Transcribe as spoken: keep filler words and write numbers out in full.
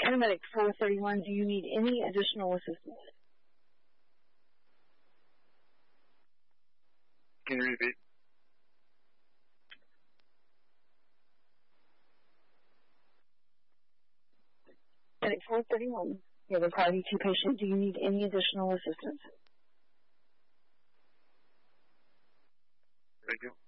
Paramedic four thirty-one, do you need any additional assistance? Can you repeat? Paramedic four thirty-one, you have a Priority two patient. Do you need any additional assistance? Thank you.